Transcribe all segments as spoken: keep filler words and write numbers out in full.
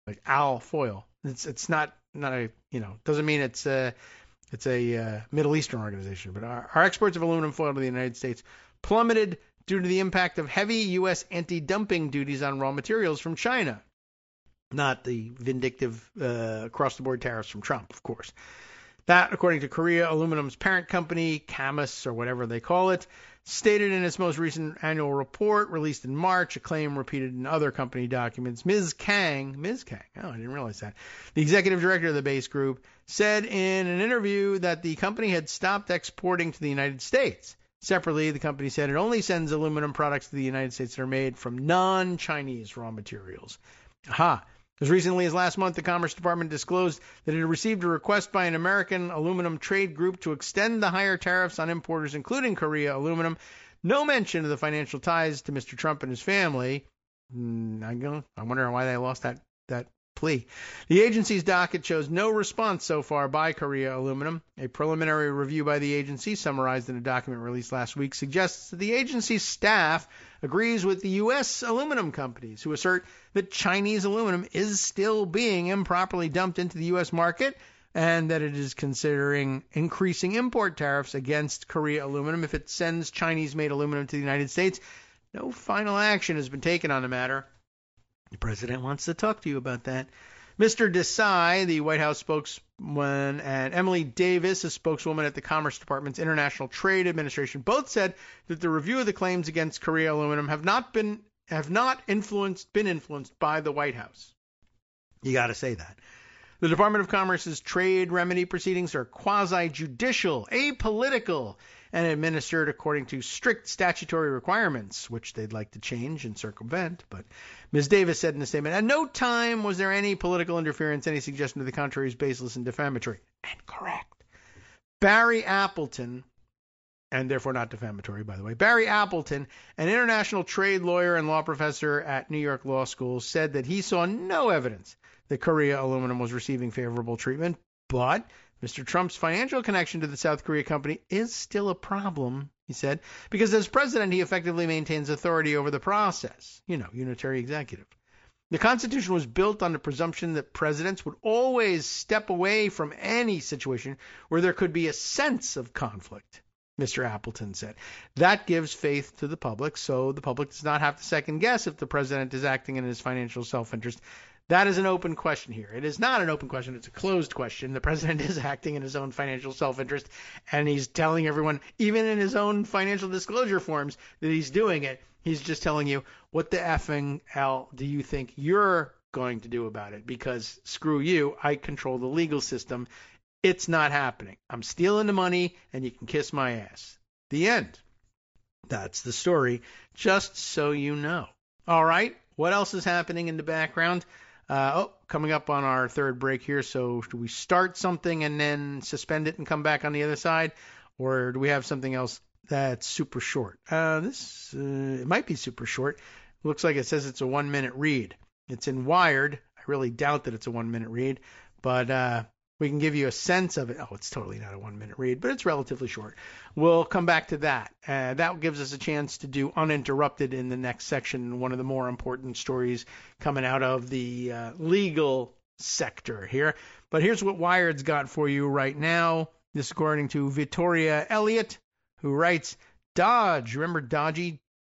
like Al Foil. It's it's not not a you know doesn't mean it's a it's a uh, Middle Eastern organization, but our, our exports of aluminum foil to the United States plummeted due to the impact of heavy U S anti-dumping duties on raw materials from China, not the vindictive uh, across-the-board tariffs from Trump, of course. That, according to Korea Aluminum's parent company, Camus, or whatever they call it, stated in its most recent annual report released in March, a claim repeated in other company documents. Miz Kang, Miz Kang, oh, I didn't realize that, the executive director of the base group, said in an interview that the company had stopped exporting to the United States. Separately, the company said it only sends aluminum products to the United States that are made from non-Chinese raw materials. Aha. As recently as last month, the Commerce Department disclosed that it had received a request by an American aluminum trade group to extend the higher tariffs on importers, including Korea Aluminum. No mention of the financial ties to Mister Trump and his family. Mm, I wonder why they lost that, that plea. The agency's docket shows no response so far by Korea Aluminum. A preliminary review by the agency, summarized in a document released last week, suggests that the agency's staff agrees with the U S aluminum companies who assert that Chinese aluminum is still being improperly dumped into the U S market and that it is considering increasing import tariffs against Korea Aluminum if it sends Chinese-made aluminum to the United States. No final action has been taken on the matter. The president wants to talk to you about that. Mister Desai, the White House spokesman, and Emily Davis, a spokeswoman at the Commerce Department's International Trade Administration, both said that the review of the claims against Korea Aluminum have not been have not influenced been influenced by the White House. You got to say that. The Department of Commerce's trade remedy proceedings are quasi-judicial, apolitical, and administered according to strict statutory requirements, which they'd like to change and circumvent. But Miz Davis said in a statement, at no time was there any political interference. Any suggestion to the contrary is baseless and defamatory. And correct. Barry Appleton, and therefore not defamatory, by the way, Barry Appleton, an international trade lawyer and law professor at New York Law School, said that he saw no evidence that Korea Aluminum was receiving favorable treatment, but Mister Trump's financial connection to the South Korea company is still a problem, he said, because as president, he effectively maintains authority over the process. You know, unitary executive. The Constitution was built on the presumption that presidents would always step away from any situation where there could be a sense of conflict, Mister Appleton said. That gives faith to the public, so the public does not have to second guess if the president is acting in his financial self-interest. That is an open question here. It is not an open question. It's a closed question. The president is acting in his own financial self-interest, and he's telling everyone, even in his own financial disclosure forms, that he's doing it. He's just telling you, what the effing hell do you think you're going to do about it? Because screw you, I control the legal system. It's not happening. I'm stealing the money, and you can kiss my ass. The end. That's the story, just so you know. All right, what else is happening in the background? Uh, oh, coming up on our third break here. So do we start something and then suspend it and come back on the other side? Or do we have something else that's super short? Uh, this, uh, it might be super short. Looks like it says it's a one minute read. It's in Wired. I really doubt that it's a one minute read, but, uh, we can give you a sense of it. Oh, it's totally not a one-minute read, but it's relatively short. We'll come back to that. Uh, that gives us a chance to do Uninterrupted in the next section, one of the more important stories coming out of the uh, legal sector here. But here's what Wired's got for you right now. This according to Victoria Elliott, who writes, Dodge, remember Dodgy?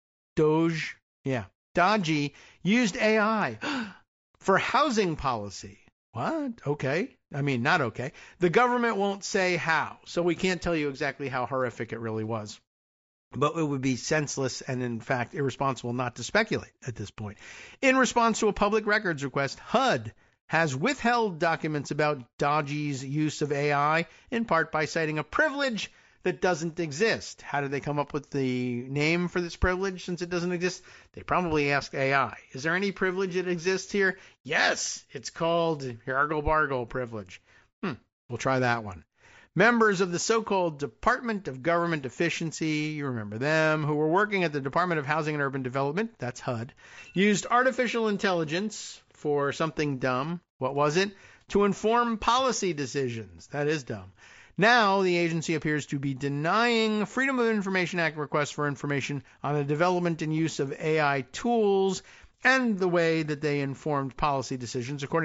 Doge? Yeah. Dodgy used A I for housing policy. What? Okay. I mean, not okay. The government won't say how, so we can't tell you exactly how horrific it really was. But it would be senseless and, in fact, irresponsible not to speculate at this point. In response to a public records request, H U D has withheld documents about Dodgy's use of A I, in part by citing a privilege that doesn't exist. How did they come up with the name for this privilege since it doesn't exist? They probably asked A I. Is there any privilege that exists here? Yes, it's called Hargle-Bargle privilege. Hmm, we'll try that one. Members of the so-called Department of Government Efficiency, you remember them, who were working at the Department of Housing and Urban Development, that's H U D, used artificial intelligence for something dumb. What was it? To inform policy decisions. That is dumb. Now, the agency appears to be denying Freedom of Information Act requests for information on the development and use of A I tools and the way that they informed policy decisions. According